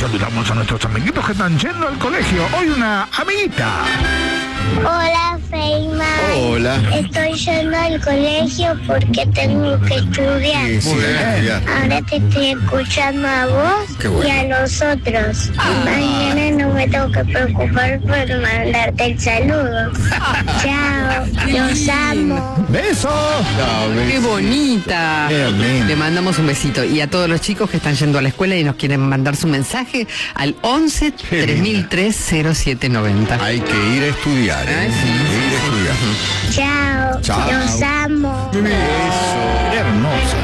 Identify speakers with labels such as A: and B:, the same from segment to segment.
A: saludamos a nuestros amiguitos que están yendo al colegio. Hoy una amiguita.
B: Hola, Feynman.
C: Hola.
B: Estoy yendo al colegio porque tengo que estudiar.
C: Sí, estudiar.
B: Ahora te estoy escuchando a vos
C: bueno.
B: y a nosotros. Mañana no me tengo que preocupar por mandarte el saludo. Chao, los amo.
A: ¡Beso!
D: ¡Qué bonita!
C: Qué lindo.
D: Le mandamos un besito. Y a todos los chicos que están yendo a la escuela y nos quieren mandar su mensaje al 11 3003 0790.
C: Hay que ir a estudiar, ¿eh?
D: Ay, sí,
C: Hay que ir a estudiar.
B: Chao,
C: Chao.
B: los amo.
A: ¡Qué hermosa!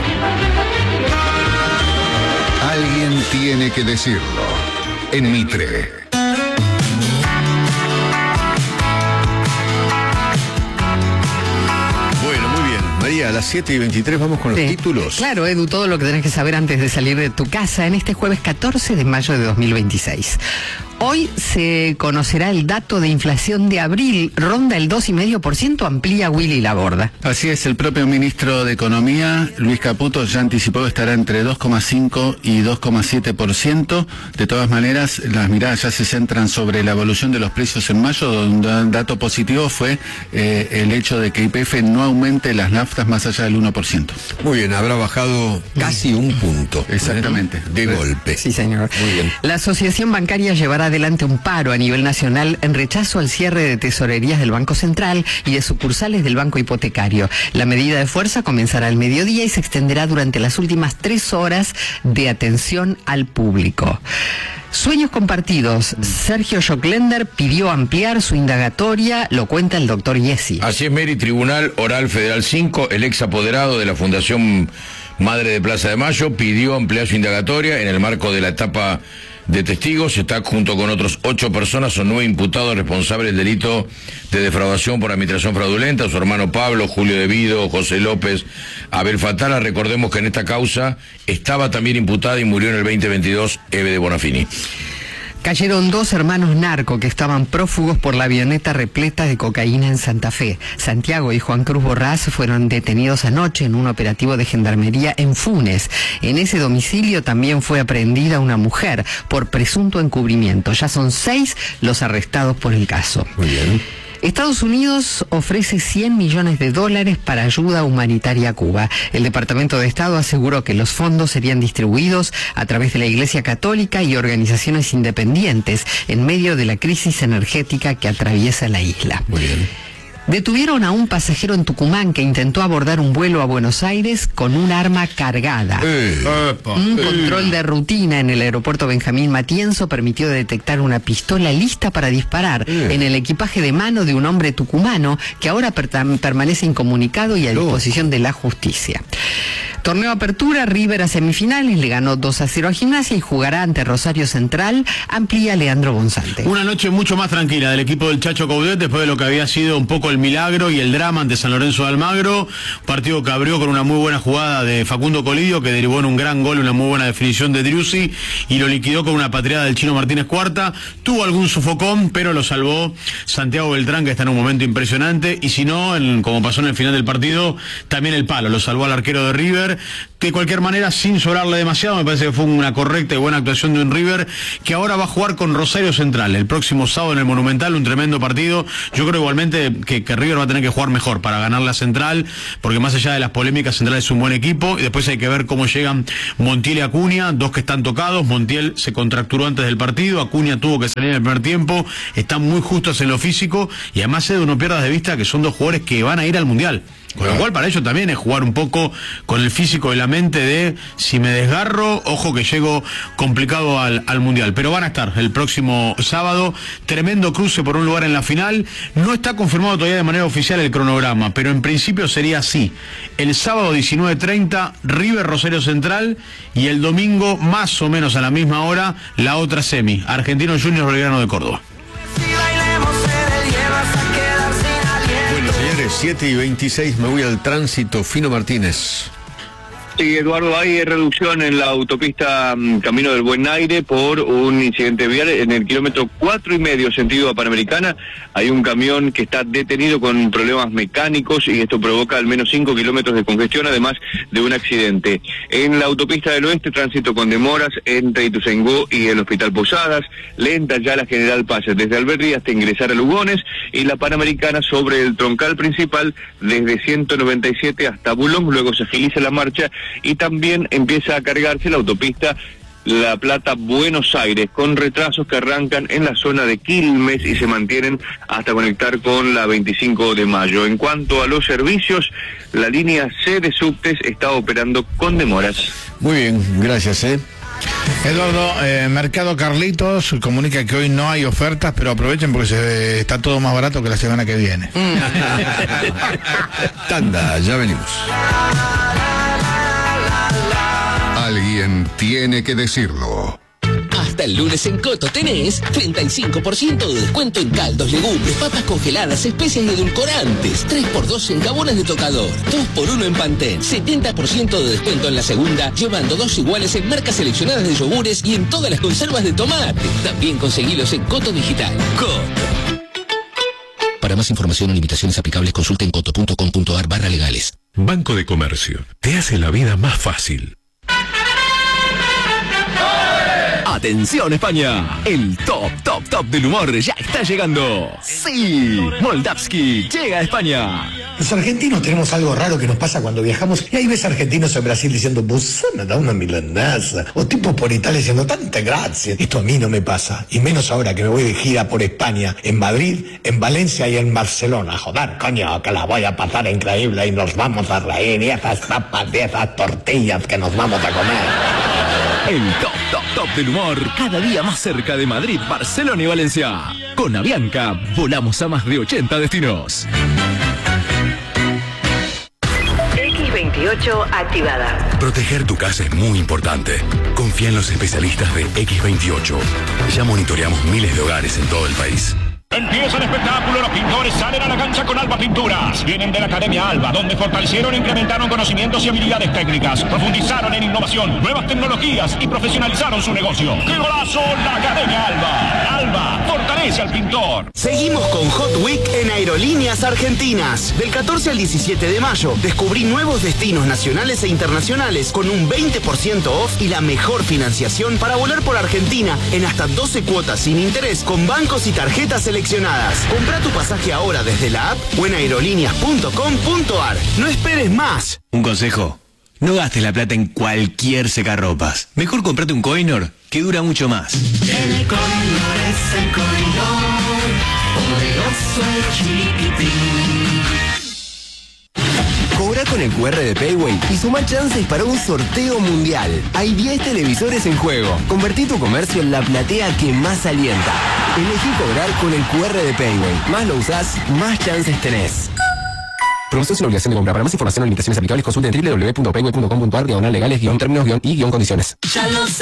E: Alguien tiene que decirlo. En Mitre.
C: Bueno, muy bien. María, a las 7:23 vamos con los
D: Sí.
C: títulos.
D: Claro, Edu, todo lo que tenés que saber antes de salir de tu casa en este jueves 14 de mayo de 2026. Hoy se conocerá el dato de inflación de abril, ronda el 2,5%, amplía Willy Laborda.
F: Así es, el propio ministro de Economía, Luis Caputo, ya anticipó que estará entre 2,5 y 2,7%. De todas maneras, las miradas ya se centran sobre la evolución de los precios en mayo, donde un dato positivo fue el hecho de que YPF no aumente las naftas más allá del 1%.
C: Muy bien, habrá bajado casi un punto.
F: Exactamente.
C: De golpe.
D: Sí, señor.
C: Muy bien.
D: La Asociación Bancaria llevará adelante un paro a nivel nacional en rechazo al cierre de tesorerías del Banco Central y de sucursales del Banco Hipotecario. La medida de fuerza comenzará al mediodía y se extenderá durante las últimas 3 horas de atención al público. Sueños compartidos. Sergio Joclender pidió ampliar su indagatoria, lo cuenta el doctor Yesi.
G: Así es, Mary. Tribunal Oral Federal 5, el ex apoderado de la Fundación Madre de Plaza de Mayo, pidió ampliar su indagatoria en el marco de la etapa de testigos. Está junto con otros 8 personas, son 9 imputados responsables del delito de defraudación por administración fraudulenta, su hermano Pablo, Julio De Vido, José López, Abel Fatala. Recordemos que en esta causa estaba también imputada y murió en el 2022 Eve de Bonafini.
D: Cayeron 2 hermanos narco que estaban prófugos por la avioneta repleta de cocaína en Santa Fe. Santiago y Juan Cruz Borrás fueron detenidos anoche en un operativo de gendarmería en Funes. En ese domicilio también fue aprehendida una mujer por presunto encubrimiento. Ya son 6 los arrestados por el caso.
C: Muy bien.
D: Estados Unidos ofrece $100 millones para ayuda humanitaria a Cuba. El Departamento de Estado aseguró que los fondos serían distribuidos a través de la Iglesia Católica y organizaciones independientes en medio de la crisis energética que atraviesa la isla.
C: Muy bien.
D: Detuvieron a un pasajero en Tucumán que intentó abordar un vuelo a Buenos Aires con un arma cargada. Un control de rutina en el aeropuerto Benjamín Matienzo permitió detectar una pistola lista para disparar en el equipaje de mano de un hombre tucumano que ahora permanece incomunicado y a disposición de la justicia. Torneo Apertura, River a semifinales, le ganó 2-0 a Gimnasia y jugará ante Rosario Central, amplía Leandro Bonzante.
H: Una noche mucho más tranquila del equipo del Chacho Coudet después de lo que había sido un poco el milagro y el drama ante San Lorenzo de Almagro. Partido que abrió con una muy buena jugada de Facundo Colidio que derivó en un gran gol, una muy buena definición de Driussi y lo liquidó con una patriada del Chino Martínez Cuarta. Tuvo algún sofocón, pero lo salvó Santiago Beltrán, que está en un momento impresionante, y si no, como pasó en el final del partido, también el palo lo salvó al arquero de River. De cualquier manera, sin sobrarle demasiado, me parece que fue una correcta y buena actuación de un River que ahora va a jugar con Rosario Central el próximo sábado en el Monumental, un tremendo partido. Yo creo igualmente que River va a tener que jugar mejor para ganar la Central, porque más allá de las polémicas, Central es un buen equipo, y después hay que ver cómo llegan Montiel y Acuña, 2 que están tocados. Montiel se contracturó antes del partido, Acuña tuvo que salir en el primer tiempo, están muy justos en lo físico, y además no pierdas de vista que son 2 jugadores que van a ir al Mundial. Con lo cual para ellos también es jugar un poco con el físico y la mente de si me desgarro, ojo que llego complicado al Mundial. Pero van a estar el próximo sábado. Tremendo cruce por un lugar en la final. No está confirmado todavía de manera oficial el cronograma, pero en principio sería así. El sábado 19:30 River Rosario Central y el domingo más o menos a la misma hora la otra semi, Argentinos Juniors Belgrano de Córdoba.
C: Bueno, señores, 7:26, me voy al tránsito. Fino Martínez.
I: Sí, Eduardo, hay reducción en la autopista Camino del Buen Aire por un incidente vial en el kilómetro 4,5 sentido a Panamericana. Hay un camión que está detenido con problemas mecánicos y esto provoca al menos 5 kilómetros de congestión, además de un accidente. En la autopista del Oeste, tránsito con demoras entre Ituzaingó y el Hospital Posadas, lenta ya la General Paz desde Alberdi hasta ingresar a Lugones, y la Panamericana sobre el troncal principal desde 197 hasta Bulón. Luego se agiliza la marcha y también empieza a cargarse la autopista La Plata-Buenos Aires, con retrasos que arrancan en la zona de Quilmes y se mantienen hasta conectar con la 25 de mayo. En cuanto a los servicios, la línea C de subtes está operando con demoras.
C: Muy bien, gracias,
A: Eduardo, Mercado Carlitos comunica que hoy no hay ofertas, pero aprovechen porque está todo más barato que la semana que viene.
C: Tanda, ya venimos.
E: Alguien tiene que decirlo.
J: Hasta el lunes en Coto tenés 35% de descuento en caldos, legumbres, papas congeladas, especias y edulcorantes. 3x2 en jabones de tocador. 2x1 en Pantene. 70% de descuento en la segunda, llevando 2 iguales en marcas seleccionadas de yogures y en todas las conservas de tomate. También conseguilos en Coto Digital. Coto. Para más información o limitaciones aplicables, consulte en coto.com.ar/legales.
K: Banco de Comercio. Te hace la vida más fácil.
L: ¡Atención España! El top del humor ya está llegando. ¡Sí! Moldavsky llega a España.
M: Los argentinos tenemos algo raro que nos pasa cuando viajamos, y ahí ves argentinos en Brasil diciendo "Bussana da una milanesa", o tipos por Italia diciendo "tanta gracia". Esto a mí no me pasa, y menos ahora que me voy de gira por España, en Madrid, en Valencia y en Barcelona. Joder, coño, que la voy a pasar increíble y nos vamos a reír, y esas tapas de esas tortillas que nos vamos a comer.
L: El top del humor, cada día más cerca de Madrid, Barcelona y Valencia. Con Avianca, volamos a más de 80 destinos.
N: X28 activada.
K: Proteger tu casa es muy importante. Confía en los especialistas de X28. Ya monitoreamos miles de hogares en todo el país.
O: Empieza el espectáculo, los pintores salen a la cancha con Alba Pinturas. Vienen de la Academia Alba, donde fortalecieron e incrementaron conocimientos y habilidades técnicas, profundizaron en innovación, nuevas tecnologías y profesionalizaron su negocio. ¡Qué golazo! La Academia Alba. Alba fortalece al pintor.
P: Seguimos con Hot Week en Aerolíneas Argentinas. Del 14 al 17 de mayo, descubrí nuevos destinos nacionales e internacionales con un 20% off y la mejor financiación para volar por Argentina en hasta 12 cuotas sin interés con bancos y tarjetas seleccionadas. Compra tu pasaje ahora desde la app o en aerolíneas.com.ar. No esperes más.
Q: Un consejo: no gastes la plata en cualquier secarropas. Mejor comprate un Coinor, que dura mucho más.
R: El Coinor es el Coinor, poderoso y chiquitín.
S: Cobra con el QR de Payway y suma chances para un sorteo mundial. Hay 10 televisores en juego. Convertí tu comercio en la platea que más alienta. Elegí cobrar con el QR de Payway. Más lo usás, más chances tenés. Promoción sin obligación de compra. Para más información o limitaciones aplicables, consulte en www.payway.com.ar/legales-términos-y-condiciones.
R: Ya lo sé.